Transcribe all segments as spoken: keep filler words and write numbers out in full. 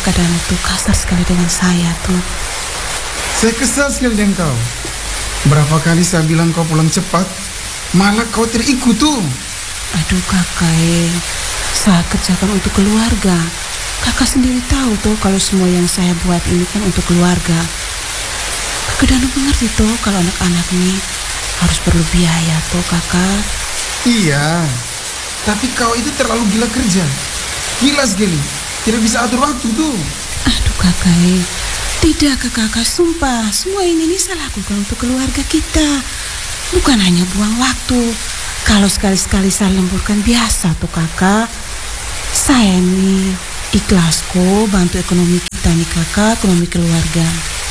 kakak Danu tuh kasar sekali dengan saya tuh. Saya kesal sekali dengan kau. Berapa kali saya bilang kau pulang cepat, malah kau tidak ikut tuh. Aduh kakak, eh. Saya kerjakan untuk keluarga. Kakak sendiri tahu tuh kalau semua yang saya buat ini kan untuk keluarga. Kakak Danu mengerti tuh kalau anak-anak ini harus perlu biaya tuh kakak. Iya, tapi kau itu terlalu gila kerja. Gila sekali, tidak bisa atur waktu tuh. Aduh kakak, eh. Tidak kakak, sumpah. Semua ini nih saya lakukan untuk keluarga kita. Bukan hanya buang waktu. Kalau sekali-sekali saya lemburkan biasa tuh kakak. Saya nih ikhlas kok bantu ekonomi kita nih kakak, ekonomi keluarga.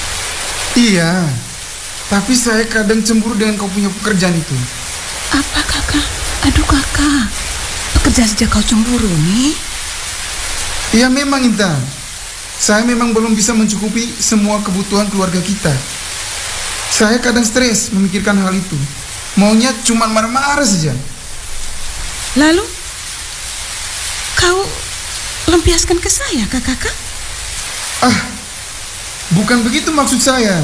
Iya, tapi saya kadang cemburu dengan kau punya pekerjaan itu. Apa kakak? Aduh kakak, pekerjaan sejak kau cemburu nih? Iya memang Intan, saya memang belum bisa mencukupi semua kebutuhan keluarga kita. Saya kadang stres memikirkan hal itu. Maunya cuma marah-marah saja. Lalu kau lampiaskan ke saya kak kakak? Ah, bukan begitu maksud saya.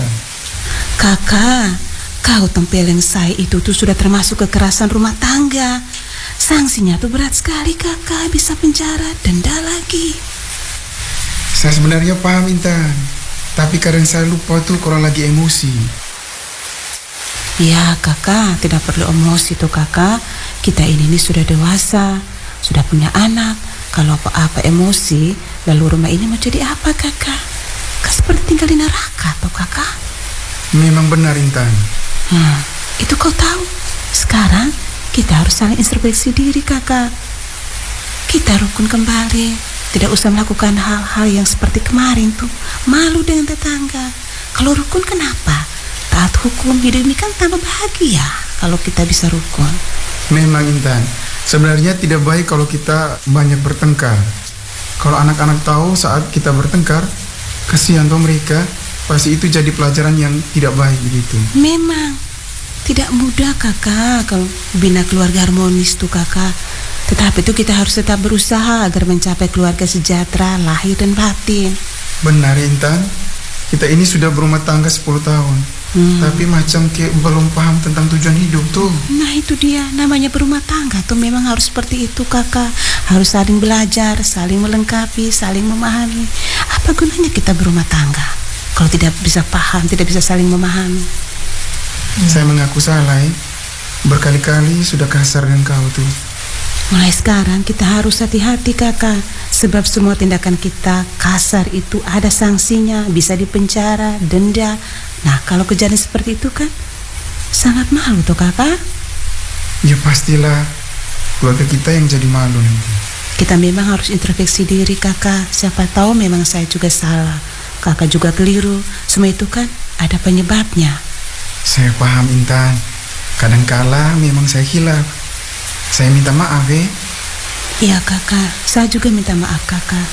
Kakak, kau tempeleng saya itu tuh sudah termasuk kekerasan rumah tangga. Sanksinya tuh berat sekali kakak, bisa penjara, denda lagi. Saya sebenarnya paham Intan, tapi kadang saya lupa tuh kalau lagi emosi. Ya kakak, tidak perlu emosi tuh kakak. Kita ini nih sudah dewasa, sudah punya anak. Kalau apa-apa emosi, lalu rumah ini mau jadi apa kakak? Kan seperti tinggal di neraka tuh kakak. Memang benar Intan. Hmm, itu kau tahu. Sekarang kita harus saling introspeksi diri kakak. Kita rukun kembali. Tidak usah melakukan hal-hal yang seperti kemarin tuh. Malu dengan tetangga. Kalau rukun kenapa? Taat hukum, hidup ini kan tambah bahagia kalau kita bisa rukun. Memang Intan, sebenarnya tidak baik kalau kita banyak bertengkar. Kalau anak-anak tahu saat kita bertengkar, kasihan tuh mereka. Pasti itu jadi pelajaran yang tidak baik begitu. Memang tidak mudah kakak kalau bina keluarga harmonis tuh kakak. Tetapi itu kita harus tetap berusaha agar mencapai keluarga sejahtera lahir dan batin. Benar Intan, kita ini sudah berumah tangga sepuluh tahun. Hmm. Tapi macam kayak belum paham tentang tujuan hidup tuh. Nah itu dia, namanya berumah tangga tuh memang harus seperti itu kakak. Harus saling belajar, saling melengkapi, saling memahami. Apa gunanya kita berumah tangga kalau tidak bisa paham, tidak bisa saling memahami? Hmm. Saya mengaku salah ya. Berkali-kali sudah kasar dengan kau tuh. Mulai sekarang kita harus hati-hati kakak. Sebab semua tindakan kita kasar itu ada sanksinya. Bisa dipenjara, denda. Nah kalau kejadian seperti itu kan sangat malu tuh kakak. Ya pastilah, keluarga kita yang jadi malu nanti. Kita memang harus introspeksi diri kakak. Siapa tahu memang saya juga salah, kakak juga keliru. Semua itu kan ada penyebabnya. Saya paham Intan. Kadangkala memang saya hilaf. Saya minta maaf ya. Iya kakak, saya juga minta maaf kakak.